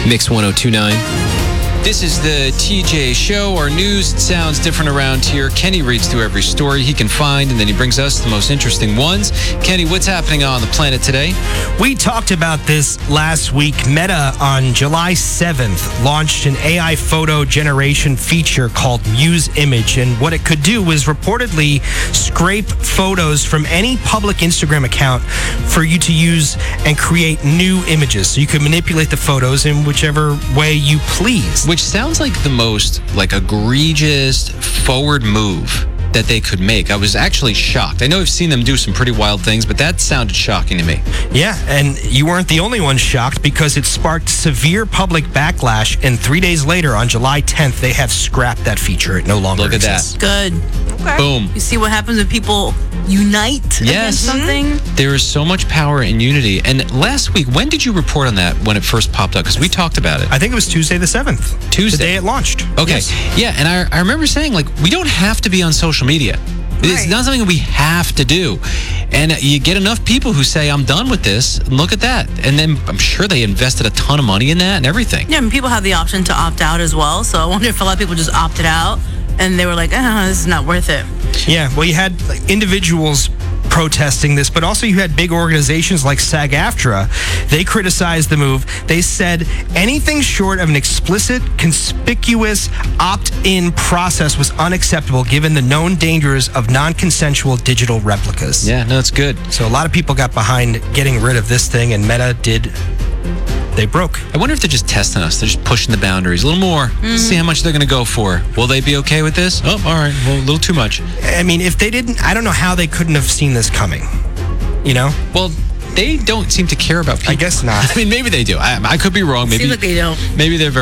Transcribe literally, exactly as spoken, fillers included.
Mix one oh two point nine. This is the T J Show. Our news sounds different around here. Kenny reads through every story he can find, and then he brings us the most interesting ones. Kenny, what's happening on the planet today? We talked about this last week. Meta, on July seventh, launched an A I photo generation feature called Muse Image, and what it could do was reportedly scrape photos from any public Instagram account for you to use and create new images. So you could manipulate the photos in whichever way you please. Which sounds like the most like egregious forward move that they could make. I was actually shocked. I know I've seen them do some pretty wild things, but that sounded shocking to me. Yeah, and you weren't the only one shocked because it sparked severe public backlash, and three days later, on July tenth, they have scrapped that feature. It no longer Look at exists. that. Good. Okay. Boom. You see what happens when people unite Yes. against something? There is so much power in unity. And last week, when did you report on that when it first popped up? Because we talked about it. I think it was Tuesday the seventh. Tuesday. The day it launched. Okay. Yes. Yeah, and I, I remember saying, like, we don't have to be on social media. It's Right. not something we have to do. And you get enough people who say, I'm done with this, and look at that. And then I'm sure they invested a ton of money in that and everything. Yeah, and people have the option to opt out as well. So I wonder if a lot of people just opted out and they were like, oh, this is not worth it. Yeah, well, you had like, individuals protesting this, but also you had big organizations like SAG-AFTRA. They criticized the move. They said anything short of an explicit, conspicuous opt-in process was unacceptable given the known dangers of non-consensual digital replicas. Yeah, no, it's good. So a lot of people got behind getting rid of this thing, and Meta did. They broke. I wonder if they're just testing us. They're just pushing the boundaries a little more. Mm. See how much they're going to go for. Will they be okay with this? Oh, all right. Well, a little too much. I mean, if they didn't, I don't know how they couldn't have seen this coming. You know? Well, they don't seem to care about people. I guess not. I mean, maybe they do. I, I could be wrong. Maybe Seems like they don't. Maybe they're very